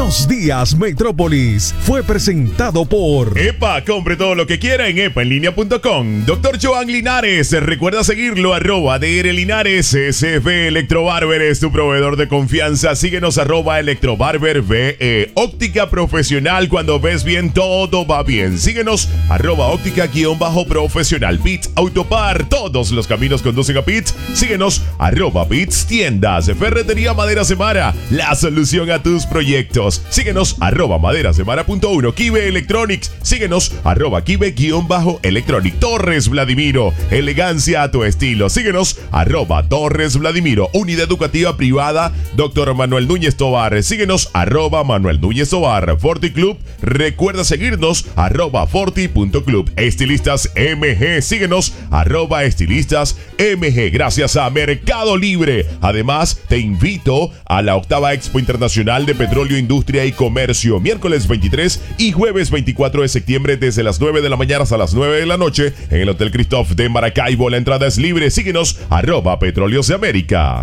Buenos días, Metrópolis. Fue presentado por EPA, compre todo lo que quiera en epaenlinea.com. Doctor Joan Linares, recuerda seguirlo, @DR Linares. SF Electrobarber es tu proveedor de confianza. Síguenos, @Electrobarber VE. Óptica Profesional, cuando ves bien, todo va bien. Síguenos, @óptica_profesional. Pits Autopar, todos los caminos conducen a Pits. Síguenos, @Pits Tiendas. Ferretería Maderas Semara, la solución a tus proyectos. Síguenos, @maderasemara.1. Kibe Electronics. Síguenos, @Kibe_Electronic. Torres Vladimiro, elegancia a tu estilo. Síguenos, @Torres Vladimiro. Unidad educativa privada Dr. Manuel Núñez Tobar. Síguenos, @Manuel Núñez Tobar. Forti Club, recuerda seguirnos, @forti.club. Estilistas MG, síguenos, @estilistas MG. Gracias a Mercado Libre. Además, te invito a la 8ª Expo Internacional de Petróleo, Industria y Comercio, miércoles 23 y jueves 24 de septiembre, desde las 9 de la mañana hasta las 9 de la noche, en el Hotel Christoph de Maracaibo. La entrada es libre. Síguenos, @Petróleos de América.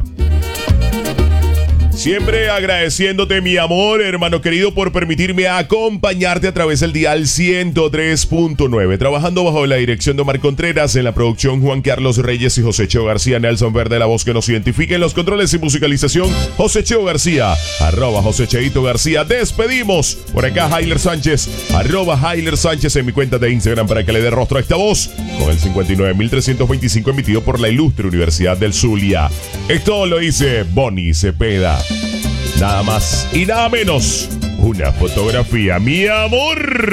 Siempre agradeciéndote, mi amor, hermano querido, por permitirme acompañarte a través del dial 103.9. Trabajando bajo la dirección de Omar Contreras, en la producción Juan Carlos Reyes y José Cheo García. Nelson Verde, la voz que nos identifica. En los controles y musicalización, José Cheo García, @José Cheito García. Despedimos por acá Jailer Sánchez, @Jailer Sánchez en mi cuenta de Instagram, para que le dé rostro a esta voz, con el 59.325 emitido por la ilustre Universidad del Zulia. Esto lo dice Bonnie Cepeda. Nada más y nada menos, una fotografía, mi amor.